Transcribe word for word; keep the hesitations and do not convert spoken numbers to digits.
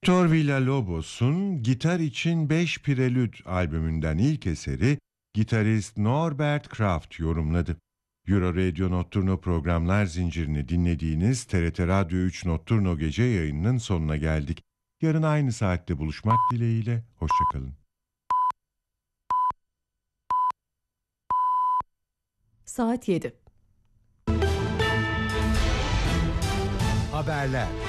Victor Villa-Lobos'un Gitar için beş Prelüd albümünden ilk eseri gitarist Norbert Kraft yorumladı. Euro Radio Notturno programlar zincirini dinlediğiniz T R T Radyo üç Notturno gece yayınının sonuna geldik. Yarın aynı saatte buluşmak dileğiyle, hoşçakalın. Saat yedi. Haberler.